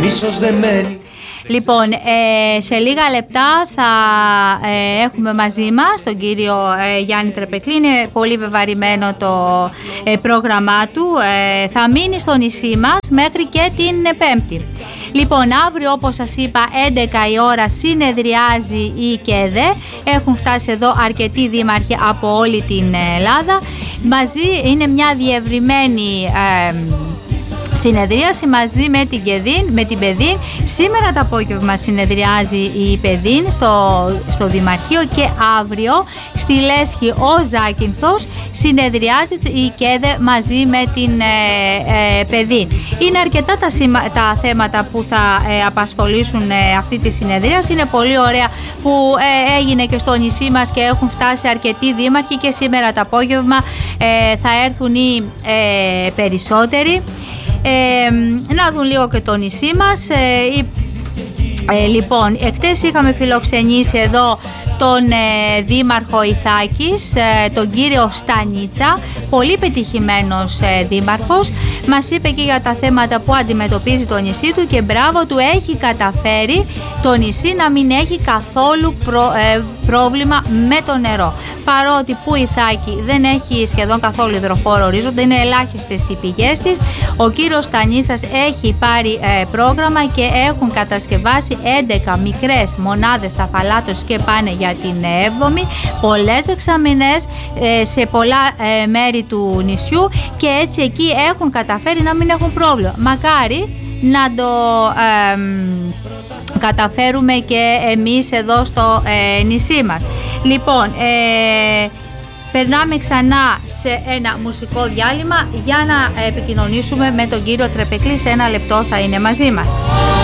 μίσος δεν μένει. Λοιπόν, σε λίγα λεπτά θα έχουμε μαζί μας τον κύριο Γιάννη Τρεπεκλή. Είναι πολύ βεβαρημένο το πρόγραμμά του. Θα μείνει στο νησί μας μέχρι και την Πέμπτη. Λοιπόν, αύριο όπως σας είπα 11 η ώρα συνεδριάζει η ΚΕΔΕ. Έχουν φτάσει εδώ αρκετοί δήμαρχοι από όλη την Ελλάδα. Μαζί είναι μια διευρυμένη συνεδρίαση μαζί με την ΠΕΔΗΝ. Σήμερα το απόγευμα συνεδριάζει η ΠΕΔΗΝ στο Δημαρχείο και αύριο στη Λέσχη ο Ζάκυνθος συνεδριάζει η ΚΕΔΕ μαζί με την ΠΕΔΗΝ. Είναι αρκετά τα θέματα που θα απασχολήσουν αυτή τη συνεδρίαση. Είναι πολύ ωραία που έγινε και στο νησί μας και έχουν φτάσει αρκετοί δήμαρχοι και σήμερα το απόγευμα θα έρθουν οι περισσότεροι. Να δουν λίγο και το νησί μας. Λοιπόν, εχθές είχαμε φιλοξενήσει εδώ τον δήμαρχο Ιθάκης, τον κύριο Στανίτσα, πολύ πετυχημένος δήμαρχος. Μας είπε και για τα θέματα που αντιμετωπίζει το νησί του και μπράβο του, έχει καταφέρει το νησί να μην έχει καθόλου πρόβλημα με το νερό. Παρότι που Ιθάκη δεν έχει σχεδόν καθόλου υδροφόρο ορίζοντα, είναι ελάχιστες οι πηγές της, ο κύριος Στανίτσας έχει πάρει πρόγραμμα και έχουν κατασκευάσει 11 μικρές μονάδες αφαλάτωσης και πάνε για την 7η, πολλές δεξαμηνές σε πολλά μέρη του νησιού και έτσι εκεί έχουν καταφέρει να μην έχουν πρόβλημα. Μακάρι να το καταφέρουμε και εμείς εδώ στο νησί μας. Λοιπόν, περνάμε ξανά σε ένα μουσικό διάλειμμα για να επικοινωνήσουμε με τον κύριο Τρεπεκλή. Σε ένα λεπτό θα είναι μαζί μας.